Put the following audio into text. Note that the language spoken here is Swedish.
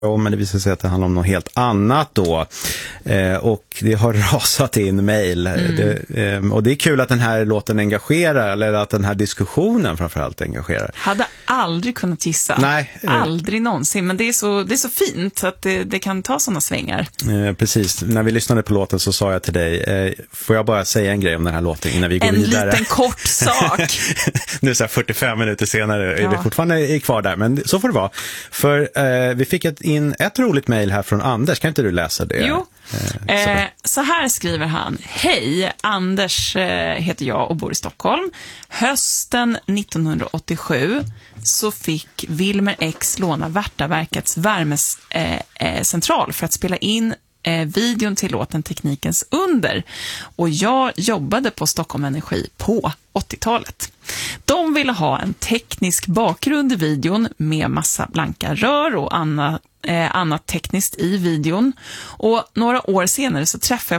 men det visar sig att det handlar om något helt annat då. Och det har rasat in mejl. Och det är kul att den här låten engagerar, eller att den här diskussionen framförallt engagerar. Hade aldrig kunnat gissa. Nej. Aldrig någonsin. Men det är så fint att det kan ta sådana svängar. Precis. När vi lyssnade på låten så sa jag till dig, får jag bara säga en grej om den här låten innan vi går vidare? En liten kort sak. Nu så här 45 minuter senare är vi fortfarande kvar där, men så får det vara. För vi fick in ett roligt mejl här från Anders. Kan inte du läsa det? Jo. Så här skriver han: Hej, Anders heter jag och bor i Stockholm. Hösten 1987 så fick Wilmer X låna Värtaverkets värmecentral för att spela in videon till låten Teknikens under. Och jag jobbade på Stockholm Energi på 80-talet. De ville ha en teknisk bakgrund i videon med massa blanka rör och annat tekniskt i videon. Och några år senare så träffade